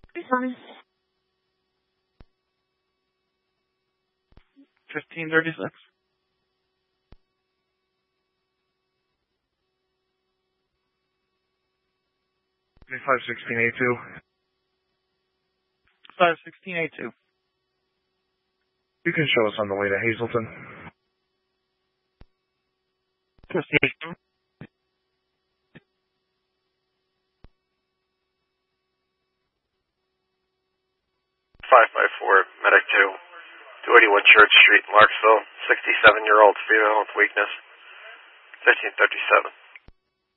Sorry. 1536. 51682. 51682. You can show us on the way to Hazleton. Proceed. 554, Medic 2, 281 Church Street, Larksville, 67-year-old female with weakness, 1537.